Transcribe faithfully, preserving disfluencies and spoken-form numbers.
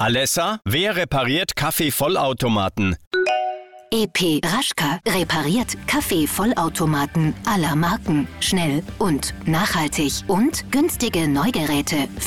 Alessa, wer repariert Kaffeevollautomaten? E P Raschka repariert Kaffeevollautomaten aller Marken. Schnell und nachhaltig und günstige Neugeräte